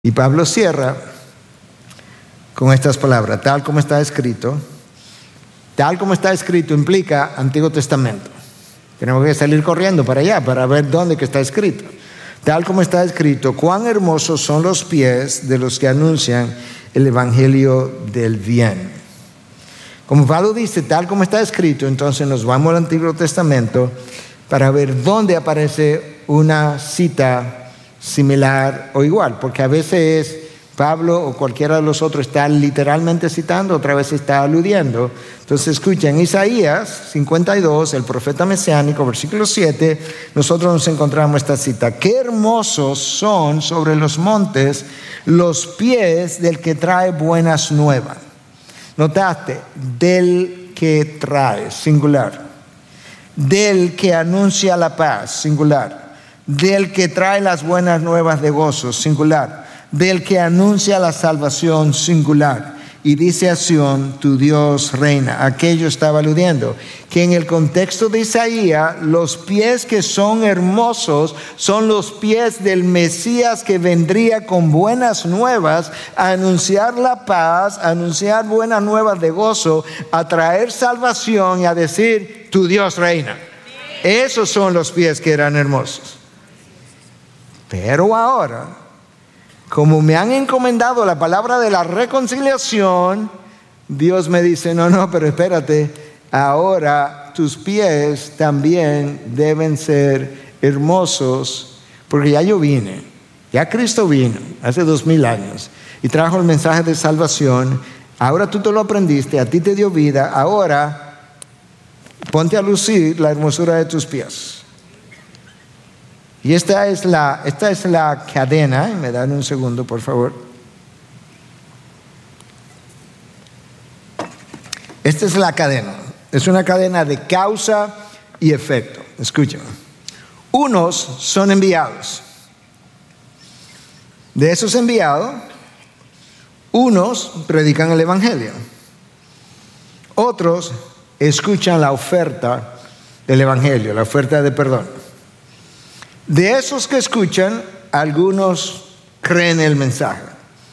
Y Pablo cierra con estas palabras, tal como está escrito. Tal como está escrito implica Antiguo Testamento. Tenemos que salir corriendo para allá para ver dónde que está escrito. Tal como está escrito, cuán hermosos son los pies de los que anuncian el evangelio del bien. Como Pablo dice, tal como está escrito, entonces nos vamos al Antiguo Testamento para ver dónde aparece una cita similar o igual, porque a veces Pablo o cualquiera de los otros está literalmente citando, otra vez está aludiendo. Entonces escuchen, Isaías 52, el profeta mesiánico, versículo 7, nosotros nos encontramos esta cita: qué hermosos son sobre los montes los pies del que trae buenas nuevas. Notaste, del que trae, singular. Del que anuncia la paz, singular. Del que trae las buenas nuevas de gozo, singular. Del que anuncia la salvación, singular. Y dice a Sión, tu Dios reina. Aquello estaba aludiendo que en el contexto de Isaías, los pies que son hermosos son los pies del Mesías que vendría con buenas nuevas a anunciar la paz, a anunciar buenas nuevas de gozo, a traer salvación y a decir, tu Dios reina. Esos son los pies que eran hermosos. Pero ahora, como me han encomendado la palabra de la reconciliación, Dios me dice, no, pero espérate, ahora tus pies también deben ser hermosos, porque ya yo vine, ya Cristo vino hace 2000 años y trajo el mensaje de salvación. Ahora tú te lo aprendiste, a ti te dio vida, ahora ponte a lucir la hermosura de tus pies. Y esta es la cadena. Me dan un segundo, por favor. Esta es la cadena. Es una cadena de causa y efecto. Escuchen. Unos son enviados. De esos enviados, unos predican el evangelio. Otros escuchan la oferta del evangelio, la oferta de perdón. De esos que escuchan, algunos creen el mensaje.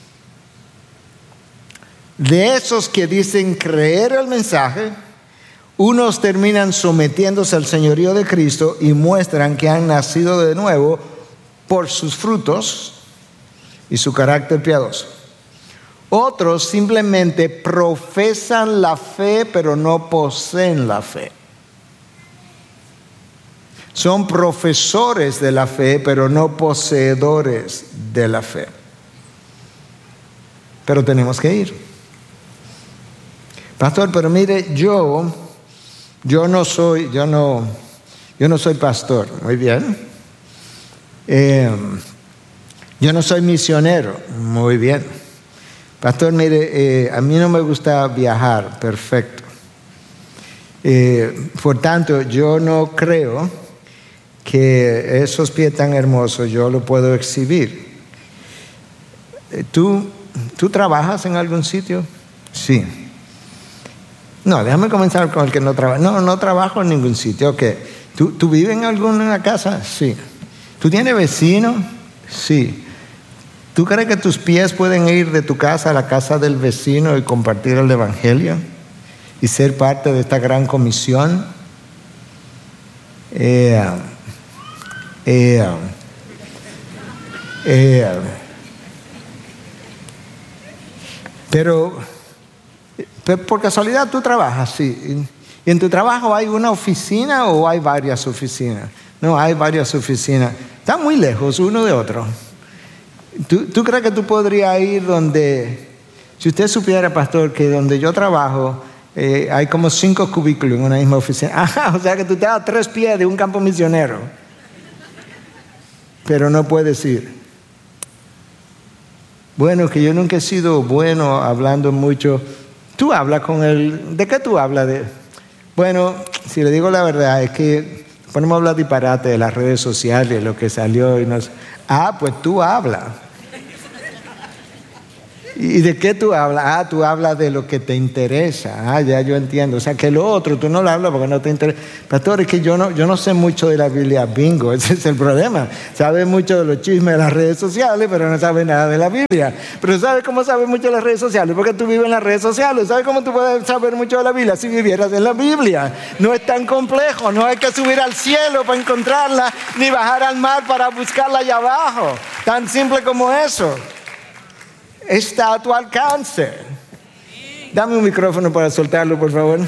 De esos que dicen creer el mensaje, unos terminan sometiéndose al señorío de Cristo y muestran que han nacido de nuevo por sus frutos y su carácter piadoso. Otros simplemente profesan la fe, pero no poseen la fe. Son profesores de la fe, pero no poseedores de la fe. Pero tenemos que ir. Pastor, pero mire, yo no soy pastor. Muy bien. Yo no soy misionero. Muy bien. Pastor, mire, a mí no me gusta viajar. Perfecto. Por tanto, yo no creo que esos pies tan hermosos yo lo puedo exhibir. ¿Tú trabajas en algún sitio? Sí. No, déjame comenzar con el que no trabaja. No trabajo en ningún sitio. Ok. ¿Tú vives en alguna casa? Sí. ¿Tú tienes vecinos? Sí. ¿Tú crees que tus pies pueden ir de tu casa a la casa del vecino y compartir el evangelio y ser parte de esta gran comisión? Pero por casualidad tú trabajas, sí. ¿Y en tu trabajo hay una oficina o hay varias oficinas? No, hay varias oficinas. Están muy lejos uno de otro. ¿Tú crees que tú podrías ir donde, si usted supiera, pastor, que donde yo trabajo hay como 5 cubículos en una misma oficina? O sea que tú estás a 3 pies de un campo misionero, pero no puedes ir. Bueno, que yo nunca he sido bueno hablando mucho. Tú hablas con él. ¿De qué tú hablas? Bueno, si le digo la verdad, es que ponemos a hablar disparate de las redes sociales, lo que salió y nos... pues tú hablas. ¿Y de qué tú hablas? Ah, tú hablas de lo que te interesa. Ah, ya yo entiendo. O sea, que lo otro tú no lo hablas porque no te interesa. Pastor, es que yo no sé mucho de la Biblia. Bingo, ese es el problema. Sabe mucho de los chismes de las redes sociales, pero no sabe nada de la Biblia. Pero ¿sabes cómo sabe mucho de las redes sociales? Porque tú vives en las redes sociales. ¿Sabes cómo tú puedes saber mucho de la Biblia? Si vivieras en la Biblia. No es tan complejo. No hay que subir al cielo para encontrarla, ni bajar al mar para buscarla allá abajo. Tan simple como eso. Está a tu alcance. Dame un micrófono para soltarlo, por favor.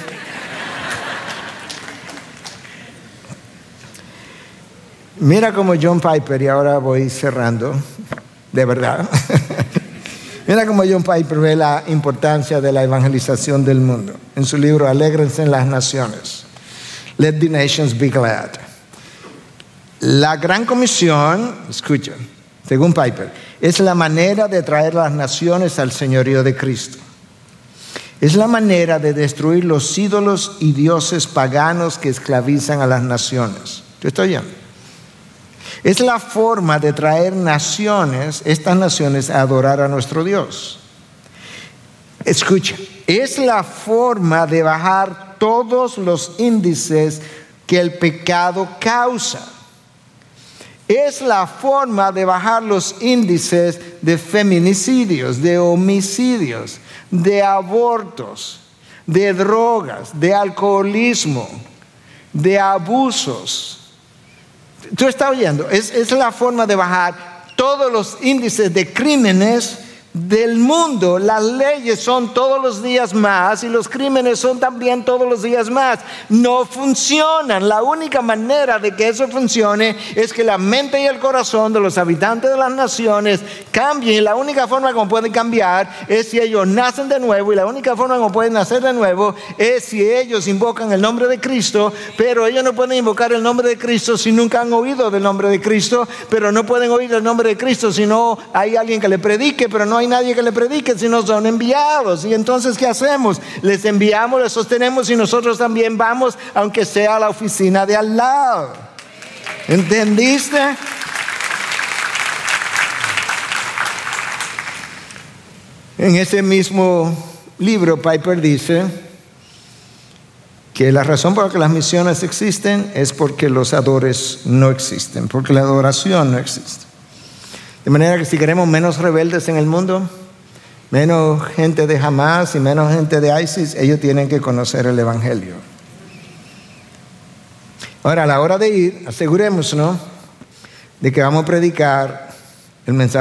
Mira como John Piper, y ahora voy cerrando, de verdad. Mira como John Piper ve la importancia de la evangelización del mundo. En su libro Alégrense en las Naciones. Let the Nations Be Glad. La gran comisión, escuchen, según Piper, es la manera de traer a las naciones al señorío de Cristo. Es la manera de destruir los ídolos y dioses paganos que esclavizan a las naciones. ¿Te estoy oyendo? Es la forma de traer estas naciones a adorar a nuestro Dios. Escucha, es la forma de bajar todos los índices que el pecado causa. Es la forma de bajar los índices de feminicidios, de homicidios, de abortos, de drogas, de alcoholismo, de abusos. ¿Tú estás oyendo? Es la forma de bajar todos los índices de crímenes del mundo. Las leyes son todos los días más y los crímenes son también todos los días más. No funcionan. La única manera de que eso funcione es que la mente y el corazón de los habitantes de las naciones cambien. Y la única forma como pueden cambiar es si ellos nacen de nuevo, y la única forma como pueden nacer de nuevo es si ellos invocan el nombre de Cristo. Pero ellos no pueden invocar el nombre de Cristo si nunca han oído del nombre de Cristo, pero no pueden oír el nombre de Cristo si no hay alguien que le predique, pero no hay nadie que le predique si no son enviados. Y entonces, ¿qué hacemos? Les enviamos, les sostenemos, y nosotros también vamos, aunque sea a la oficina de al lado. ¿Entendiste? En ese mismo libro, Piper dice que la razón por la que las misiones existen es porque los adores no existen, porque la adoración no existe. De manera que si queremos menos rebeldes en el mundo, menos gente de Hamas y menos gente de ISIS, ellos tienen que conocer el Evangelio. Ahora, a la hora de ir, asegurémonos, ¿no?, de que vamos a predicar el mensaje